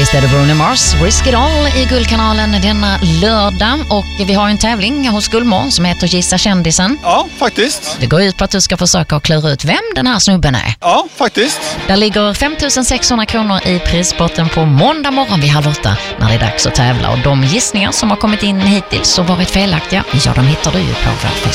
Visst är det Bruno Mars, Risk It All i Guldkanalen denna lördag. Och vi har en tävling hos Guldmorgon som heter Gissa kändisen. Ja, faktiskt. Det går ut på att du ska försöka klura ut vem den här snubben är. Ja, faktiskt. Där ligger 5 600 kronor i prisbotten på måndag morgon vid 7:30 när det är dags att tävla. Och de gissningar som har kommit in hittills och varit felaktiga, ja, de hittar du ju på vår Facebook.